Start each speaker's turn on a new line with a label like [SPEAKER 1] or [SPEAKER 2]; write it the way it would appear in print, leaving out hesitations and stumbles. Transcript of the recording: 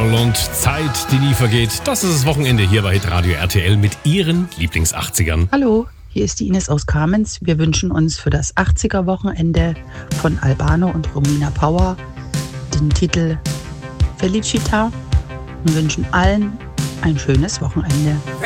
[SPEAKER 1] Carl und Zeit, die nie vergeht. Das ist das Wochenende hier bei Hitradio RTL mit Ihren Lieblings-80ern.
[SPEAKER 2] Hallo, hier ist die Ines aus Kamenz. Wir wünschen uns für das 80er-Wochenende von Albano und Romina Power den Titel Felicita und wünschen allen ein schönes Wochenende.